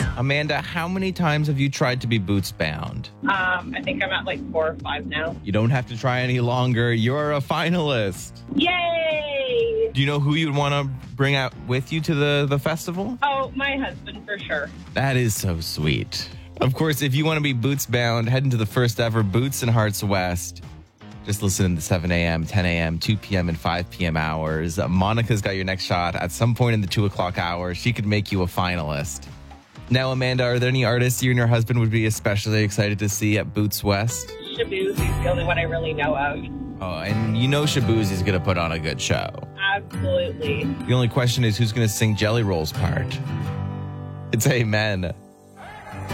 Amanda, how many times have you tried to be boots bound? I think I'm at like 4 or 5 now. You don't have to try any longer. You're a finalist. Yay! Do you know who you'd want to bring out with you to the festival? Oh, my husband for sure. That is so sweet. Of course, if you want to be boots bound, head into the first ever Boots and Hearts West. Just listen in the 7 a.m., 10 a.m., 2 p.m., and 5 p.m. hours. Monica's got your next shot at some point in the 2 o'clock hour. She could make you a finalist. Now, Amanda, are there any artists you and your husband would be especially excited to see at Boots West? Shaboozie's the only one I really know of. Oh, and you know Shaboozie's going to put on a good show. Absolutely. The only question is who's going to sing Jelly Roll's part. It's Amen.